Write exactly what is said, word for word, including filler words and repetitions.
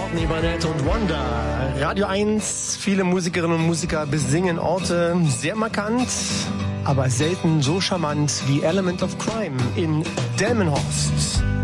McCartney, Barnett und Wonder. Radio eins, viele Musikerinnen und Musiker besingen Orte sehr markant, aber selten so charmant wie Element of Crime in Delmenhorst.